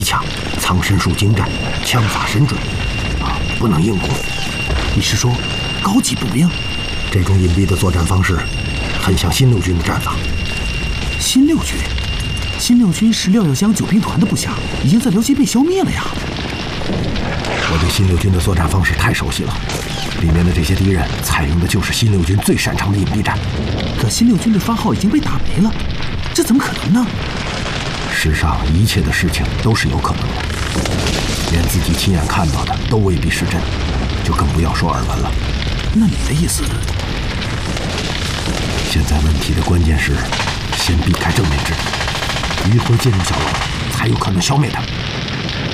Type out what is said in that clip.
强，藏身术精湛，枪法神准，不能应付。 你是说高级步兵？ 这种隐蔽的作战方式，很像新六军的战法。 新六军？新六军是廖耀湘九兵团的部下，已经在辽西被消灭了呀。 我对新六军的作战方式太熟悉了，里面的这些敌人采用的就是新六军最擅长的隐蔽战。 可新六军的番号已经被打没了，这怎么可能呢？ 世上一切的事情都是有可能的，连自己亲眼看到的都未必是真，就更不要说耳闻了。 那你的意思？ 现在问题的关键是，先避开正面之敌，一会儿进入小楼，才有可能消灭他。